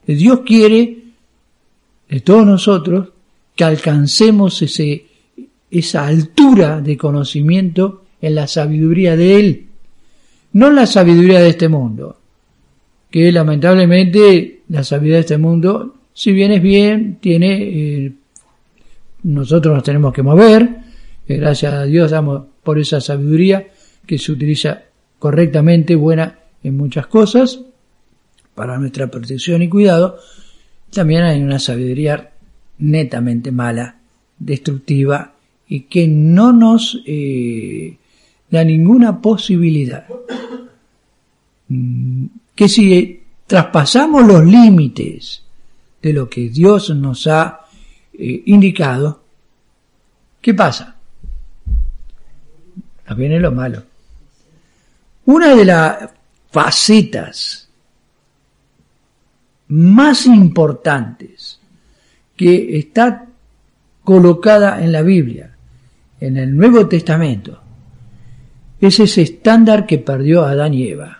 Dios quiere de todos nosotros que alcancemos esa altura de conocimiento en la sabiduría de Él, no en la sabiduría de este mundo, que lamentablemente la sabiduría de este mundo, si bien es bien, tiene, nosotros nos tenemos que mover, gracias a Dios damos por esa sabiduría que se utiliza correctamente, buena en muchas cosas, para nuestra protección y cuidado. También hay una sabiduría netamente mala, destructiva, y que no nos da ninguna posibilidad. Que si traspasamos los límites de lo que Dios nos ha indicado, ¿qué pasa? Nos viene lo malo. Una de las facetas más importantes que está colocada en la Biblia, en el Nuevo Testamento, es ese estándar que perdió Adán y Eva.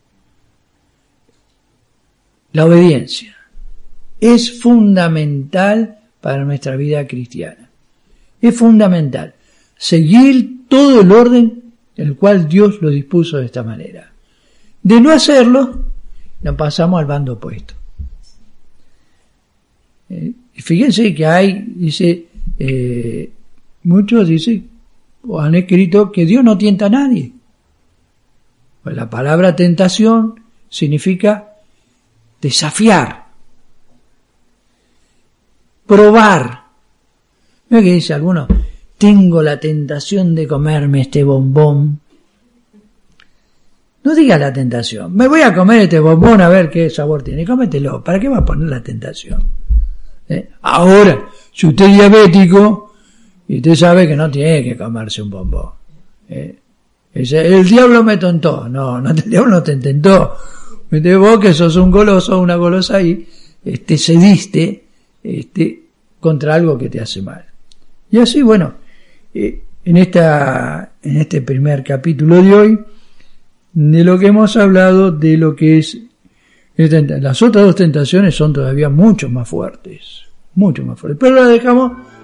La obediencia es fundamental para nuestra vida cristiana. Es fundamental seguir todo el orden el cual Dios lo dispuso de esta manera. De no hacerlo, nos pasamos al bando opuesto. Fíjense que hay, dice, muchos dicen o han escrito que Dios no tienta a nadie. Pues la palabra tentación significa desafiar, probar. ¿No es que dice alguno? Tengo la tentación de comerme este bombón. No diga la tentación. Me voy a comer este bombón a ver qué sabor tiene. Cómetelo. ¿Para qué va a poner la tentación? Ahora, si usted es diabético, y usted sabe que no tiene que comerse un bombón. El diablo me tentó. No, el diablo no te tentó. Vos que sos un goloso o una golosa y cediste contra algo que te hace mal. Y así, bueno, en este primer capítulo de hoy, de lo que hemos hablado, de lo que es las otras dos tentaciones son todavía mucho más fuertes, pero las dejamos